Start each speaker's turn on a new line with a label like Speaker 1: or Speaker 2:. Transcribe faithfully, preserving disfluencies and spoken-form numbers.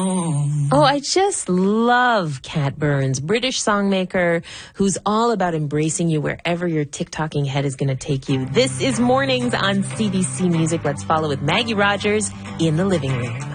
Speaker 1: Oh, I just love Cat Burns, British songmaker who's all about embracing you wherever your TikToking head is going to take you. This is Mornings on C B C Music. Let's follow with Maggie Rogers in the living room.